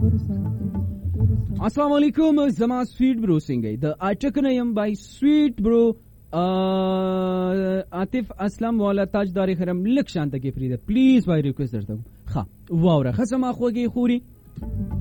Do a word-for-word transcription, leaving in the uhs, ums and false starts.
السلام علیکم زما سویټ برو څنګه د اټکنه يم بای سویټ برو عاطف اسلام والا تاجدار خرم لک شانته کې فریده پلیز وای ریکوست درته ښه واوره خصما خوږی خوري